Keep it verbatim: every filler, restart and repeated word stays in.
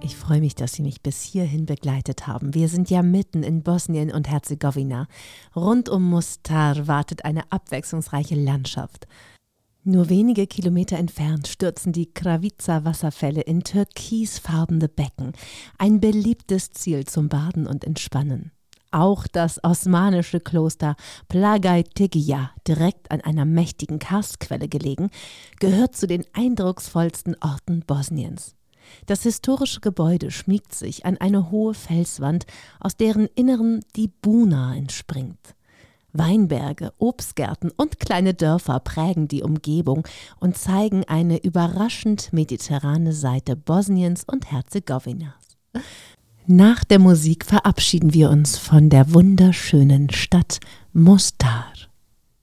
Ich freue mich, dass Sie mich bis hierhin begleitet haben. Wir sind ja mitten in Bosnien und Herzegowina. Rund um Mostar wartet eine abwechslungsreiche Landschaft. Nur wenige Kilometer entfernt stürzen die Kravica-Wasserfälle in türkisfarbene Becken. Ein beliebtes Ziel zum Baden und Entspannen. Auch das osmanische Kloster Plagaj Tegija, direkt an einer mächtigen Karstquelle gelegen, gehört zu den eindrucksvollsten Orten Bosniens. Das historische Gebäude schmiegt sich an eine hohe Felswand, aus deren Inneren die Buna entspringt. Weinberge, Obstgärten und kleine Dörfer prägen die Umgebung und zeigen eine überraschend mediterrane Seite Bosniens und Herzegowinas. Nach der Musik verabschieden wir uns von der wunderschönen Stadt Mostar.